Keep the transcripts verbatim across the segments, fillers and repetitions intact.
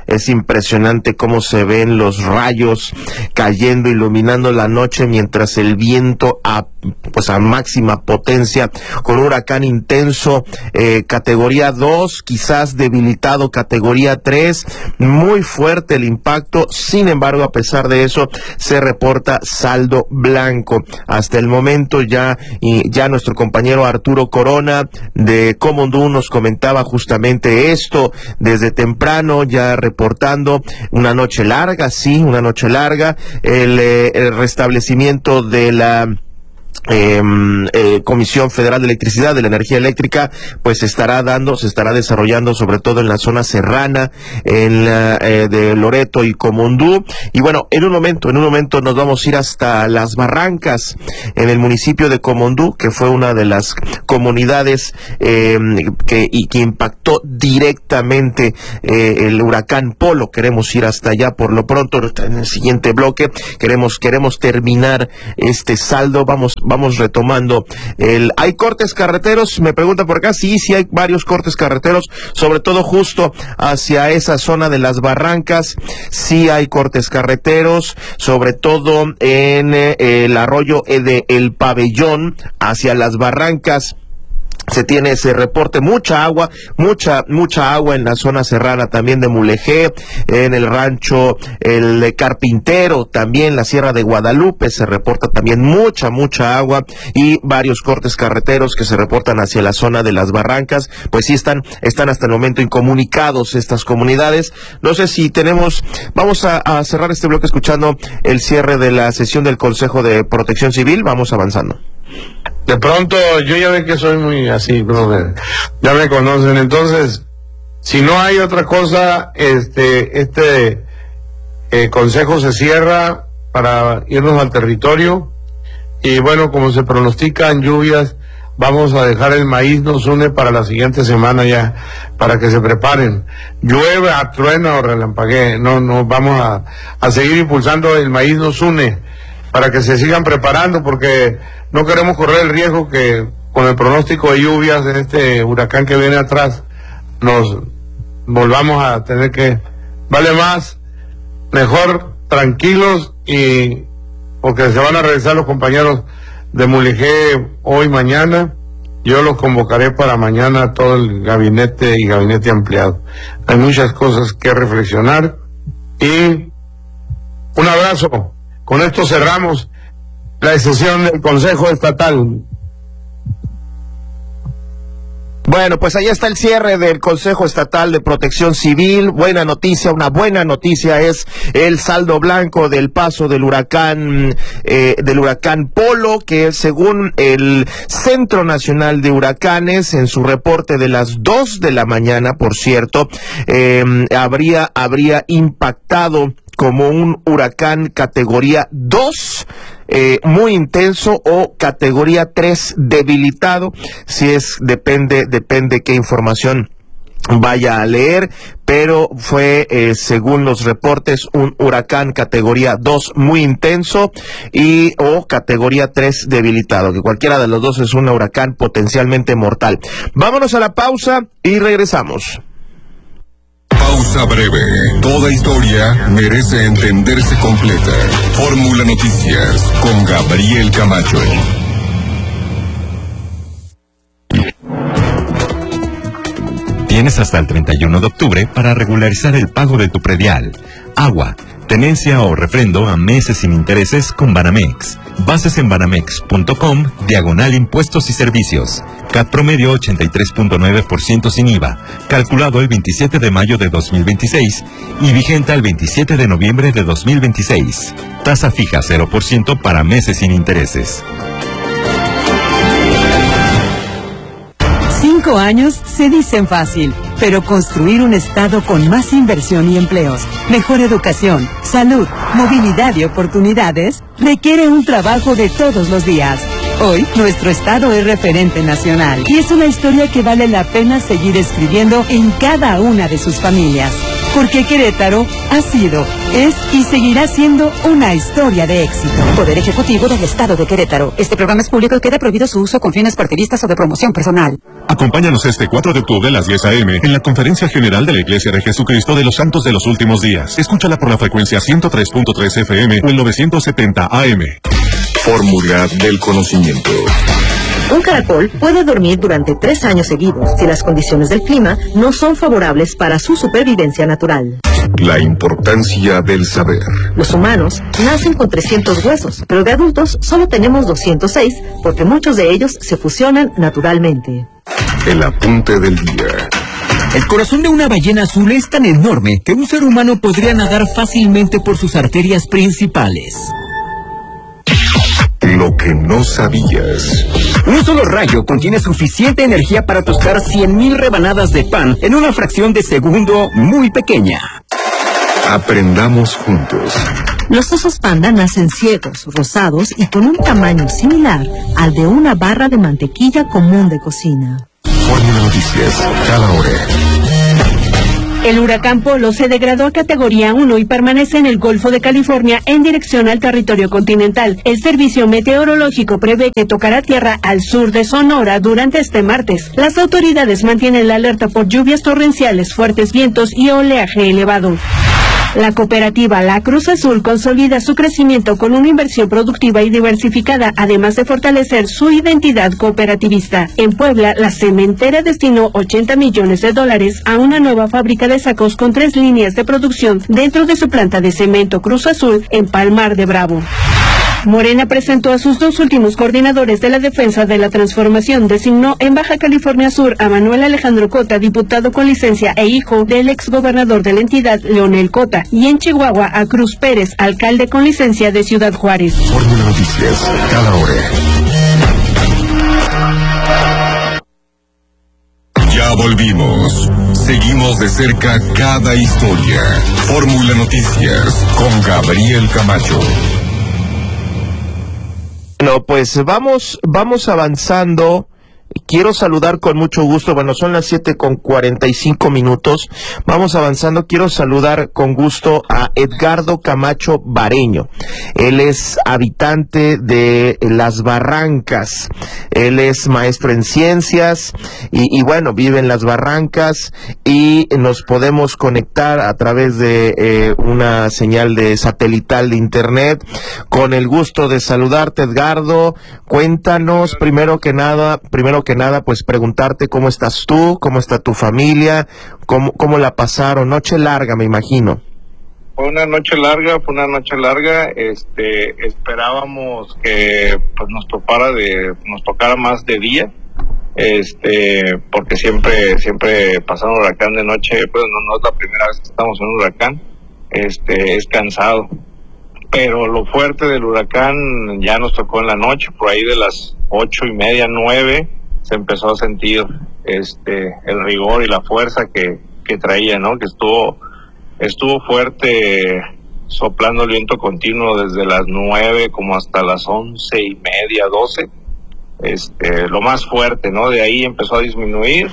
es impresionante cómo se ven los rayos cayendo, iluminando la noche, mientras el viento a, pues a máxima potencia, con un huracán intenso, eh, categoría dos, quizás debilitado categoría tres, muy fuerte el impacto. Sin embargo, a pesar de eso, se reporta saldo blanco. Hasta el momento ya, y ya nuestro compañero Arturo Corona de Comondú nos comentaba justamente esto desde temprano, ya reportando una noche larga, sí, una noche larga, el, eh, el restablecimiento de la Eh, eh, Comisión Federal de Electricidad, de la Energía Eléctrica, pues se estará dando, se estará desarrollando sobre todo en la zona serrana, en la, eh, de Loreto y Comondú. Y bueno, en un momento, en un momento nos vamos a ir hasta Las Barrancas, en el municipio de Comondú, que fue una de las comunidades eh, que, y que impactó directamente eh, el huracán Polo. Queremos ir hasta allá por lo pronto. En el siguiente bloque queremos, queremos terminar este saldo. Vamos, vamos Vamos retomando. El, ¿hay cortes carreteros? Me pregunta por acá. Sí, sí hay varios cortes carreteros, sobre todo justo hacia esa zona de Las Barrancas. Sí hay cortes carreteros, sobre todo en eh, el arroyo de El Pabellón, hacia Las Barrancas. Se tiene ese reporte, mucha agua, mucha, mucha agua en la zona serrana también de Mulegé, en el rancho El Carpintero, también la Sierra de Guadalupe se reporta también mucha, mucha agua, y varios cortes carreteros que se reportan hacia la zona de Las Barrancas. Pues sí están, están hasta el momento incomunicados estas comunidades. No sé si tenemos, vamos a, a cerrar este bloque escuchando el cierre de la sesión del Consejo de Protección Civil. Vamos avanzando. De pronto, yo ya ve que soy muy así, brother. Ya me conocen. Entonces, si no hay otra cosa, este, este eh, consejo se cierra para irnos al territorio. Y bueno, como se pronostican lluvias, vamos a dejar el maíz nos une para la siguiente semana ya, para que se preparen. Llueve, truena o relampaguee, no, no, vamos a, a seguir impulsando el maíz nos une, para que se sigan preparando, porque no queremos correr el riesgo que con el pronóstico de lluvias de este huracán que viene atrás nos volvamos a tener que, vale más, mejor tranquilos, y porque se van a regresar los compañeros de Mulegé hoy, mañana. Yo los convocaré para mañana, todo el gabinete y gabinete ampliado. Hay muchas cosas que reflexionar, y un abrazo. Con esto cerramos la sesión del Consejo Estatal. Bueno, pues ahí está el cierre del Consejo Estatal de Protección Civil. Buena noticia, una buena noticia es el saldo blanco del paso del huracán, eh, del huracán Polo, que según el Centro Nacional de Huracanes, en su reporte de las dos de la mañana, por cierto, eh, habría, habría impactado como un huracán categoría dos, eh, muy intenso, o categoría tres debilitado, si es, depende, depende qué información vaya a leer, pero fue, eh, según los reportes, un huracán categoría dos muy intenso y o categoría tres debilitado, que cualquiera de los dos es un huracán potencialmente mortal. Vámonos a la pausa y regresamos. Pausa breve. Toda historia merece entenderse completa. Fórmula Noticias con Gabriel Camacho. Tienes hasta el treinta y uno de octubre para regularizar el pago de tu predial, agua, tenencia o refrendo a meses sin intereses con Banamex. Bases en banamex punto com, diagonal impuestos y servicios. C A T promedio ochenta y tres punto nueve por ciento sin I V A, calculado el veintisiete de mayo de dos mil veintiséis y vigente al veintisiete de noviembre de dos mil veintiséis. Tasa fija cero por ciento para meses sin intereses. Cinco años se dicen fácil, pero construir un estado con más inversión y empleos, mejor educación, salud, movilidad y oportunidades requiere un trabajo de todos los días. Hoy, nuestro estado es referente nacional y es una historia que vale la pena seguir escribiendo en cada una de sus familias. Porque Querétaro ha sido, es y seguirá siendo una historia de éxito. Poder Ejecutivo del Estado de Querétaro. Este programa es público y queda prohibido su uso con fines partidistas o de promoción personal. Acompáñanos este cuatro de octubre a las diez a eme en la Conferencia General de la Iglesia de Jesucristo de los Santos de los Últimos Días. Escúchala por la frecuencia ciento tres punto tres efe eme o el novecientos setenta a eme. Fórmula del conocimiento. Un caracol puede dormir durante tres años seguidos si las condiciones del clima no son favorables para su supervivencia natural. La importancia del saber. Los humanos nacen con trescientos huesos, pero de adultos solo tenemos doscientos seis porque muchos de ellos se fusionan naturalmente. El apunte del día. El corazón de una ballena azul es tan enorme que un ser humano podría nadar fácilmente por sus arterias principales. Lo que no sabías. Un solo rayo contiene suficiente energía para tostar cien mil rebanadas de pan en una fracción de segundo muy pequeña. Aprendamos juntos. Los osos panda nacen ciegos, rosados y con un tamaño similar al de una barra de mantequilla común de cocina. Fórmula Noticias, cada hora. El huracán Polo se degradó a categoría uno y permanece en el Golfo de California en dirección al territorio continental. El servicio meteorológico prevé que tocará tierra al sur de Sonora durante este martes. Las autoridades mantienen la alerta por lluvias torrenciales, fuertes vientos y oleaje elevado. La cooperativa La Cruz Azul consolida su crecimiento con una inversión productiva y diversificada, además de fortalecer su identidad cooperativista. En Puebla, la cementera destinó ochenta millones de dólares a una nueva fábrica de sacos con tres líneas de producción dentro de su planta de cemento Cruz Azul en Palmar de Bravo. Morena presentó a sus dos últimos coordinadores de la defensa de la transformación. Designó en Baja California Sur a Manuel Alejandro Cota, diputado con licencia e hijo del exgobernador de la entidad, Leonel Cota, y en Chihuahua a Cruz Pérez, alcalde con licencia de Ciudad Juárez. Fórmula Noticias, cada hora. Ya volvimos. Seguimos de cerca cada historia. Fórmula Noticias con Gabriel Camacho. Bueno, pues vamos, vamos avanzando. Quiero saludar con mucho gusto, bueno, son las siete con cuarenta y cinco minutos, vamos avanzando, quiero saludar con gusto a Edgardo Camacho Bareño. Él es habitante de Las Barrancas, él es maestro en ciencias y, y bueno, vive en Las Barrancas y nos podemos conectar a través de eh, una señal de satelital de internet. Con el gusto de saludarte, Edgardo, cuéntanos primero que nada, primero que nada, pues preguntarte cómo estás tú, cómo está tu familia, cómo, cómo la pasaron. Noche larga, me imagino. Fue una noche larga, fue una noche larga, este, esperábamos que pues nos topara de, nos tocara más de día, este, porque siempre, siempre pasar un huracán de noche, pues no, no es la primera vez que estamos en un huracán, este, es cansado. Pero lo fuerte del huracán ya nos tocó en la noche, por ahí de las ocho y media, nueve, se empezó a sentir este el rigor y la fuerza que, que traía, ¿no? Que estuvo estuvo fuerte, soplando el viento continuo desde las nueve como hasta las once y media, doce, este, lo más fuerte, ¿no? De ahí empezó a disminuir,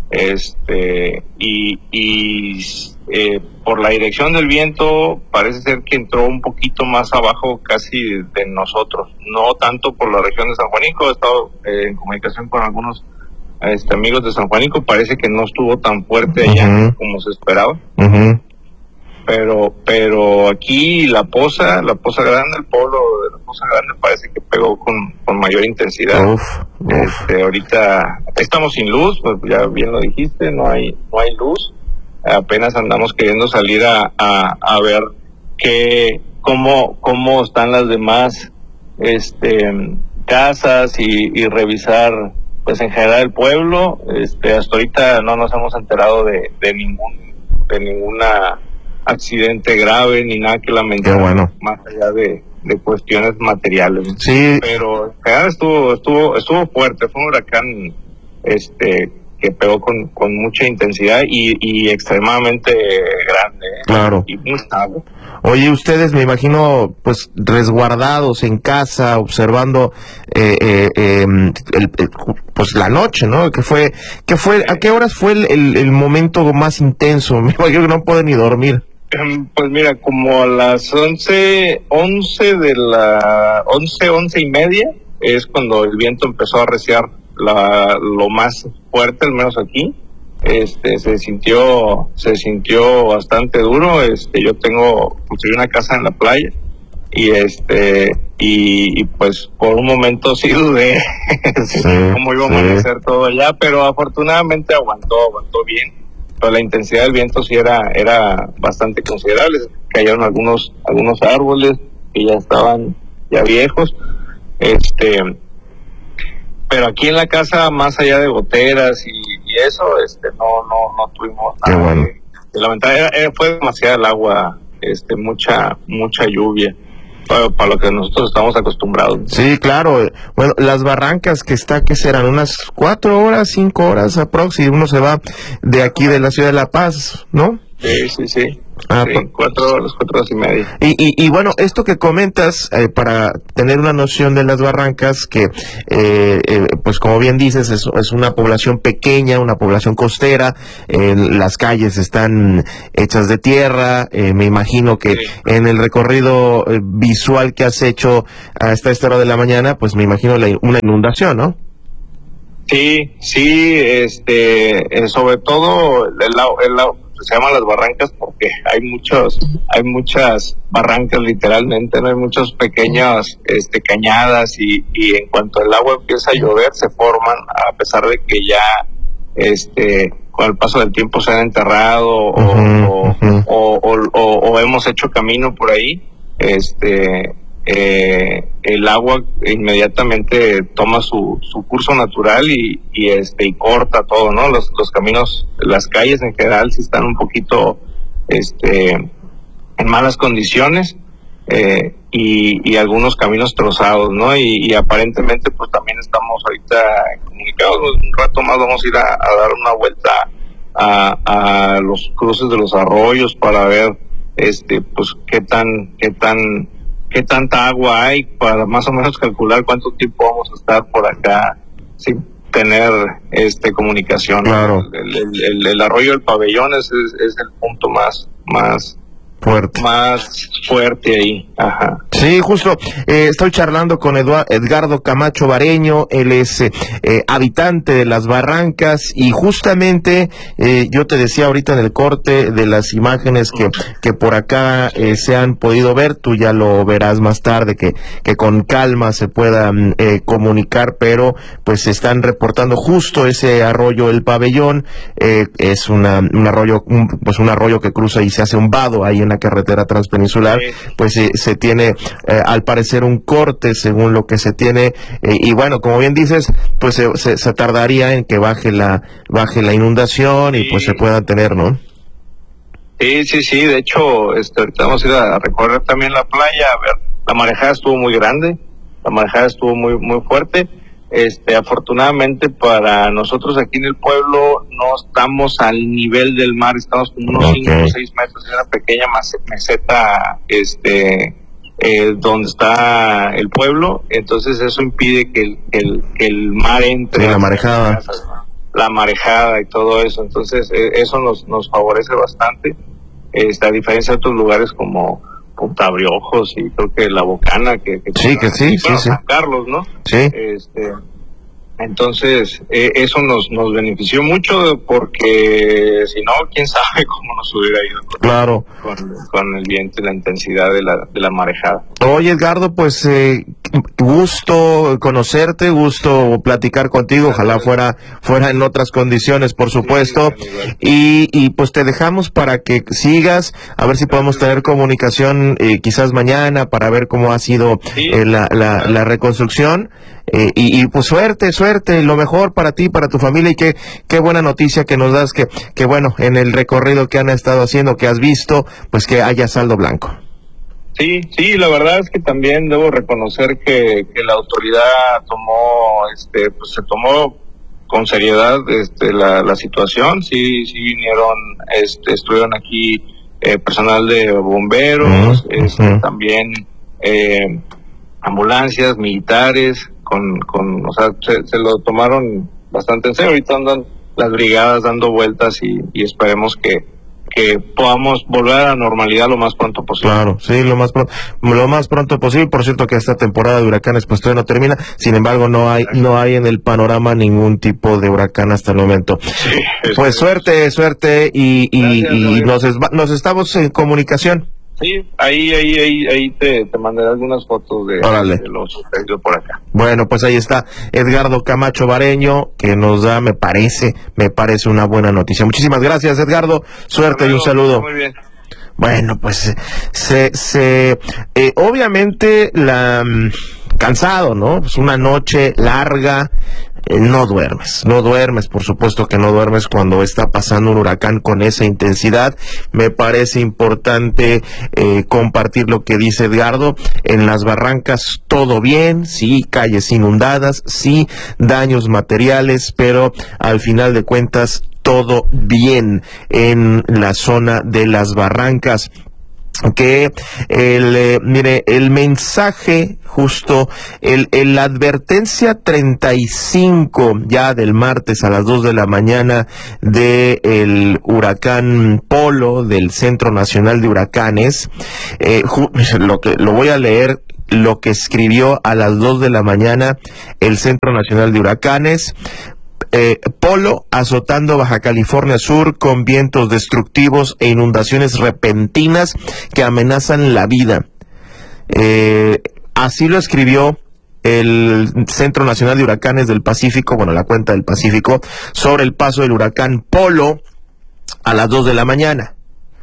este, y, y eh, por la dirección del viento parece ser que entró un poquito más abajo casi de nosotros, no tanto por la región de San Juanico. He estado eh, en comunicación con algunos este, amigos de San Juanico, parece que no estuvo tan fuerte allá uh-huh. como se esperaba. Uh-huh. Pero pero aquí la Poza, la Poza Grande, el pueblo de la Poza Grande parece que pegó con, con mayor intensidad. Uf, uf. Este, ahorita estamos sin luz, pues ya bien lo dijiste, no hay no hay luz. Apenas andamos queriendo salir a, a, a ver qué, cómo, cómo están las demás este, casas y, y revisar, pues en general el pueblo. Este, hasta ahorita no nos hemos enterado de, de ningún, de ninguna accidente grave ni nada que lamentar, bueno. Más allá de, de cuestiones materiales. Sí. Pero en general estuvo, estuvo, estuvo fuerte, fue un huracán, este, que pegó con, con mucha intensidad y, y extremadamente grande. Claro. Y muy estable. Oye, ustedes me imagino pues resguardados en casa, observando eh, eh, eh, el, el, pues la noche, ¿no? ¿Qué fue, qué fue, a qué horas fue el, el, el momento más intenso? Me imagino que no puedo ni dormir. Pues mira, como a las once, once de la, once, once y media, es cuando el viento empezó a arreciar la, lo más fuerte, al menos aquí. Este, se sintió, se sintió bastante duro. Este, yo tengo, construí una casa en la playa y este, y, y pues por un momento sí dudé sí, cómo iba a amanecer sí. todo allá, pero afortunadamente aguantó, aguantó bien. Pero la intensidad del viento sí era, era bastante considerable. Cayeron algunos, algunos árboles que ya estaban ya viejos. Este, pero aquí en la casa, más allá de goteras y, y eso, este, no, no, no tuvimos nada. Qué bueno. de, de lamentar. Era, era, fue demasiada el agua, este, mucha, mucha lluvia. Para, para lo que nosotros estamos acostumbrados. Sí, claro. Bueno, las barrancas que está, que serán unas cuatro horas, cinco horas aproximadamente, uno se va de aquí de la ciudad de La Paz, ¿no? Sí, sí, sí. Ah, sí, cuatro horas, cuatro horas y media. Y, y, y bueno, esto que comentas, eh, para tener una noción de las barrancas, que eh, eh, pues como bien dices, es, es una población pequeña, una población costera, eh, las calles están hechas de tierra, eh, me imagino que sí. en el recorrido eh, visual que has hecho hasta esta hora de la mañana, pues me imagino la, una inundación, ¿no? Sí, sí, este, eh, sobre todo el, el, el se llaman las barrancas porque hay muchos, hay muchas barrancas literalmente, no hay muchas pequeñas este, cañadas y, y en cuanto el agua empieza a llover se forman, a pesar de que ya este con el paso del tiempo se han enterrado o, uh-huh, o, uh-huh. o, o, o, o hemos hecho camino por ahí, este eh, el agua inmediatamente toma su, su curso natural y, y este y corta todo, ¿no? Los, los caminos, las calles en general sí están un poquito este en malas condiciones eh, y, y algunos caminos trozados, ¿no? Y, y aparentemente pues también estamos ahorita comunicados. Un rato más vamos a ir a, a dar una vuelta a, a los cruces de los arroyos para ver este pues qué tan qué tan qué tanta agua hay, para más o menos calcular cuánto tiempo vamos a estar por acá sin tener este comunicación. Claro. El, el, el, el arroyo del Pabellón es, es, es el punto más más fuerte más fuerte ahí. Ajá. Sí, justo, eh, estoy charlando con Eduard, Edgardo Camacho Bareño, él es eh, eh, habitante de las barrancas y justamente eh, yo te decía ahorita en el corte de las imágenes que, que por acá eh, se han podido ver, tú ya lo verás más tarde, que, que con calma se pueda eh, comunicar, pero pues se están reportando justo ese arroyo El Pabellón, eh, es una, un arroyo, un, pues un arroyo que cruza y se hace un vado ahí en la carretera transpeninsular, pues eh, se tiene eh, al parecer un corte según lo que se tiene eh, y bueno, como bien dices, pues se, se, se tardaría en que baje la baje la inundación y sí. pues se pueda tener, ¿no? Sí, sí, sí, de hecho, este, ahorita vamos a ir a recorrer también la playa, a ver, la marejada estuvo muy grande, la marejada estuvo muy muy fuerte. Este, afortunadamente para nosotros aquí en el pueblo no estamos al nivel del mar, estamos como unos cinco o seis metros, es una pequeña meseta, este, eh, donde está el pueblo, entonces eso impide que el, que el, que el mar entre. Sí, la marejada. La marejada y todo eso, entonces eh, eso nos, nos favorece bastante, este, a diferencia de otros lugares como Punta Briojos y creo que La Bocana, que, que sí, que sí, bueno, sí, San sí. Carlos, ¿no? Sí. Este, entonces, eh, eso nos nos benefició mucho porque si no, quién sabe cómo nos hubiera ido con, claro. con, con el viento y la intensidad de la, de la marejada. Oye, Edgardo, pues eh, gusto conocerte, gusto platicar contigo, ojalá fuera fuera en otras condiciones, por supuesto, y, y pues te dejamos para que sigas, a ver si podemos tener comunicación eh, quizás mañana para ver cómo ha sido eh, la, la, la reconstrucción. Eh, y, y pues suerte, suerte, lo mejor para ti, para tu familia, y qué, qué buena noticia que nos das, que, que bueno, en el recorrido que han estado haciendo, que has visto, pues que haya saldo blanco. Sí, sí, la verdad es que también debo reconocer que, que la autoridad tomó, este, pues se tomó con seriedad, este, la, la situación, sí, sí vinieron, este, estuvieron aquí eh, personal de bomberos, uh-huh, este, uh-huh. también eh, ambulancias, militares, con, con, o sea, se, se lo tomaron bastante en serio. Ahorita andan las brigadas dando vueltas y, y esperemos que, que podamos volver a la normalidad lo más pronto posible. Claro, sí, lo más pronto, lo más pronto posible. Por cierto que esta temporada de huracanes pues todavía no termina. Sin embargo, no hay, no hay en el panorama ningún tipo de huracán hasta el momento. Sí, pues suerte, suerte y, y, Gracias, y nos, es, nos estamos en comunicación. Sí, ahí, ahí, ahí, ahí te, te mandaré algunas fotos de, de los sucedidos por acá. Bueno, pues ahí está Edgardo Camacho Bareño, que nos da, me parece, me parece una buena noticia. Muchísimas gracias, Edgardo. Suerte y un saludo. Muy bien. Bueno, pues se, se, eh, obviamente la cansado, ¿no? Pues una noche larga. Eh, no duermes, no duermes, por supuesto que no duermes cuando está pasando un huracán con esa intensidad. Me parece importante eh, compartir lo que dice Edgardo. En las barrancas todo bien, sí, calles inundadas, sí, daños materiales, pero al final de cuentas todo bien en la zona de las barrancas. Que el eh, mire el mensaje justo el, el la advertencia treinta y cinco ya del martes a las dos de la mañana de el huracán Polo del Centro Nacional de Huracanes, eh, lo que lo voy a leer, lo que escribió a las dos de la mañana el Centro Nacional de Huracanes. Eh, Polo azotando Baja California Sur con vientos destructivos e inundaciones repentinas que amenazan la vida. Eh, así lo escribió el Centro Nacional de Huracanes del Pacífico, bueno, la cuenta del Pacífico, sobre el paso del huracán Polo a las dos de la mañana.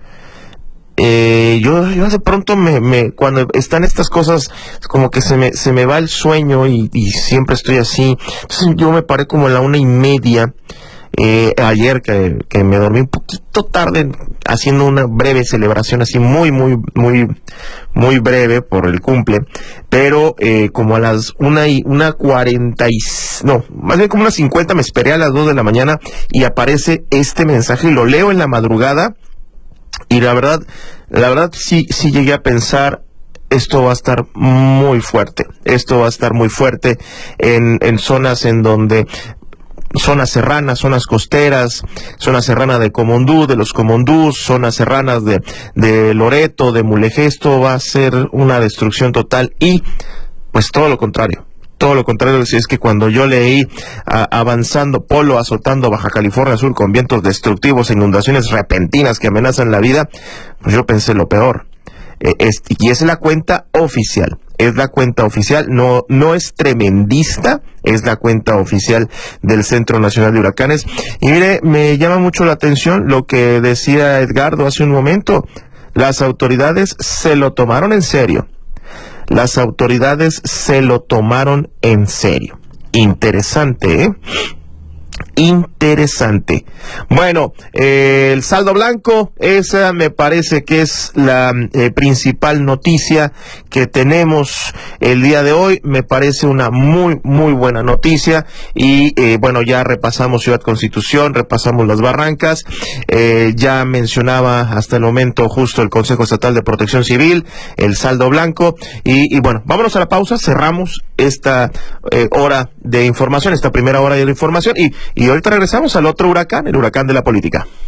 Eh, yo, yo de pronto me, me, cuando están estas cosas, como que se me, se me va el sueño y, y siempre estoy así. Entonces yo me paré como a la una y media, eh, ayer que, que me dormí un poquito tarde haciendo una breve celebración así muy, muy, muy, muy breve por el cumple, pero, eh, como a las una y, una cuarenta y, no, más bien como unas cincuenta me esperé a las dos de la mañana y aparece este mensaje y lo leo en la madrugada. Y la verdad, la verdad sí, sí llegué a pensar, esto va a estar muy fuerte, esto va a estar muy fuerte en, en zonas en donde, zonas serranas, zonas costeras, zona serrana de Comondú, de los Comondús, zonas serranas de, de Loreto, de Mulegé. Esto va a ser una destrucción total y, pues todo lo contrario. Todo lo contrario, es que cuando yo leí a, avanzando, Polo azotando Baja California Sur con vientos destructivos e inundaciones repentinas que amenazan la vida, pues yo pensé lo peor. Eh, es, y es la cuenta oficial, es la cuenta oficial, no, no es tremendista, es la cuenta oficial del Centro Nacional de Huracanes. Y mire, me llama mucho la atención lo que decía Edgardo hace un momento. Las autoridades se lo tomaron en serio. Las autoridades se lo tomaron en serio. Interesante, ¿eh? Interesante. Bueno, eh, el saldo blanco, esa me parece que es la eh, principal noticia que tenemos el día de hoy. Me parece una muy, muy buena noticia. Y eh, bueno, ya repasamos Ciudad Constitución, repasamos las barrancas. Eh, ya mencionaba hasta el momento justo el Consejo Estatal de Protección Civil, el saldo blanco. Y, y bueno, vámonos a la pausa, cerramos esta eh, hora de información, esta primera hora de información. Y, y ahorita regresamos al otro huracán, el huracán de la política.